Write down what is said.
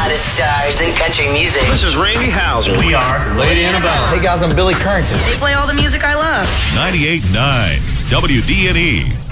hottest stars in country music. This is Randy Houser. We are Lady Annabelle. Hey guys, I'm Billy Currington. They play all the music I love. 98.9 WDNE.